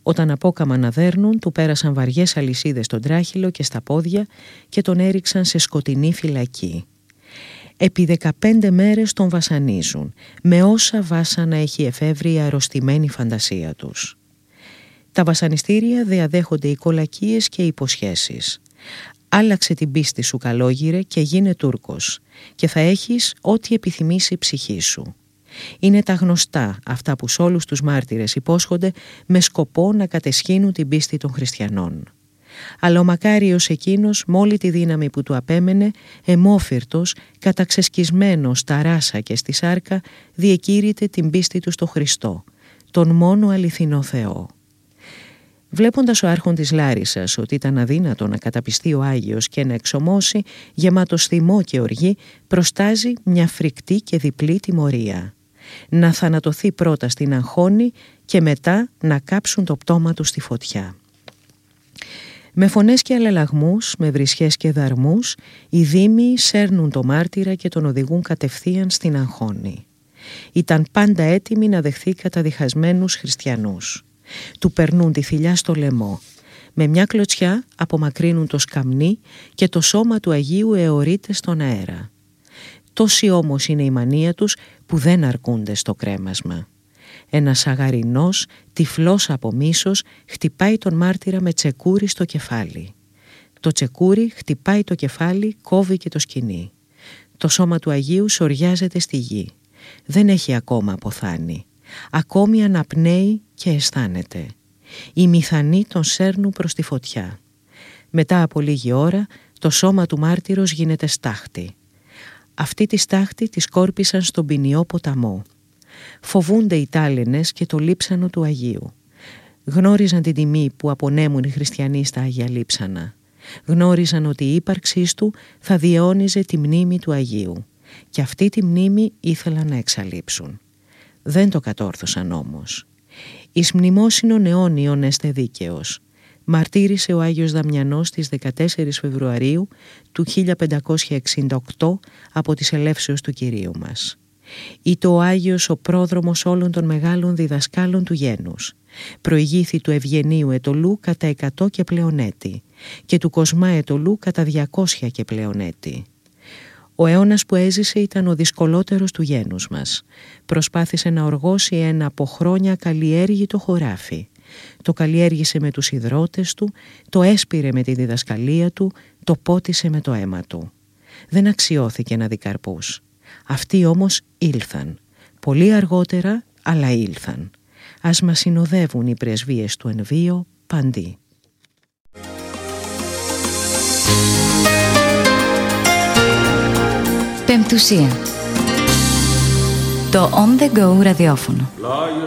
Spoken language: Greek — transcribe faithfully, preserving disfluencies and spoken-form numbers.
Όταν απόκαμα να δέρνουν, του πέρασαν βαριές αλυσίδες στον τράχυλο και στα πόδια και τον έριξαν σε σκοτεινή φυλακή. Επί δεκαπέντε μέρες τον βασανίζουν, με όσα βάσανα έχει εφεύρει η αρρωστημένη φαντασία τους. Τα βασανιστήρια διαδέχονται οι κολακίες και οι υποσχέσεις. Άλλαξε την πίστη σου, καλόγυρε, και γίνε Τούρκος, και θα έχεις ό,τι επιθυμήσει η ψυχή σου. Είναι τα γνωστά αυτά που σ' όλους τους μάρτυρες υπόσχονται με σκοπό να κατεσχύνουν την πίστη των χριστιανών. Αλλά ο μακάριος εκείνος, με όλη τη δύναμη που του απέμενε, αιμόφυρτος, καταξεσκισμένος στα ράσα και στη σάρκα, διεκήρυτε την πίστη του στο Χριστό, τον μόνο αληθινό Θεό. Βλέποντας ο άρχοντας Λάρισσας ότι ήταν αδύνατο να καταπιστεί ο Άγιος και να εξομώσει, γεμάτος θυμό και οργή, προστάζει μια φρικτή και διπλή τιμωρία. Να θανατωθεί πρώτα στην αγχώνη και μετά να κάψουν το πτώμα του στη φωτιά. Με φωνές και αλλαλαγμούς, με βρισχές και δαρμούς, οι δήμοι σέρνουν το μάρτυρα και τον οδηγούν κατευθείαν στην αγχώνη. Ήταν πάντα έτοιμοι να δεχθεί καταδιχασμένους χριστιανούς. Του περνούν τη θηλιά στο λαιμό. Με μια κλωτσιά απομακρύνουν το σκαμνί και το σώμα του Αγίου αιωρείται στον αέρα. Τόση όμως είναι η μανία τους που δεν αρκούνται στο κρέμασμα. Ένας αγαρινός, τυφλός από μίσος, χτυπάει τον μάρτυρα με τσεκούρι στο κεφάλι. Το τσεκούρι χτυπάει το κεφάλι, κόβει και το σκοινί. Το σώμα του Αγίου σωριάζεται στη γη. Δεν έχει ακόμα αποθάνει. Ακόμη αναπνέει και αισθάνεται. Οι μηθανοί τον σέρνουν προς τη φωτιά. Μετά από λίγη ώρα το σώμα του μάρτυρος γίνεται στάχτη. Αυτή τη στάχτη τη σκόρπισαν στον ποινιό ποταμό. Φοβούνται οι τάλαινες και το λείψανο του Αγίου. Γνώριζαν την τιμή που απονέμουν οι χριστιανοί στα Άγια Λείψανα. Γνώριζαν ότι η ύπαρξή του θα διαιώνιζε τη μνήμη του Αγίου. Και αυτή τη μνήμη ήθελαν να εξαλείψουν. Δεν το κατόρθωσαν όμως. Εις μνημόσυνον αιώνιον έστε δίκαιος. Μαρτύρησε ο Άγιος Δαμιανός στις δεκατέσσερις Φεβρουαρίου του χίλια πεντακόσια εξήντα οκτώ από τις ελεύσεως του Κυρίου μας. Ήτο ο Άγιος ο πρόδρομος όλων των μεγάλων διδασκάλων του γένους. Προηγήθη του Ευγενίου Ετωλού κατά εκατό και πλέον έτη και του Κοσμά Ετωλού κατά διακόσια και πλέον έτη. Ο αιώνας που έζησε ήταν ο δυσκολότερος του γένους μας. Προσπάθησε να οργώσει ένα από χρόνια καλλιέργητο χωράφι. Το καλλιέργησε με τους ιδρώτες του, το έσπηρε με τη διδασκαλία του, το πότισε με το αίμα του. Δεν αξιώθηκε να δει καρπούς. Αυτοί όμως ήλθαν. Πολύ αργότερα, αλλά ήλθαν. Ας μας συνοδεύουν οι πρεσβείες του εν βίο παντί. Πεμπτουσία. Το On The Go ραδιόφωνο.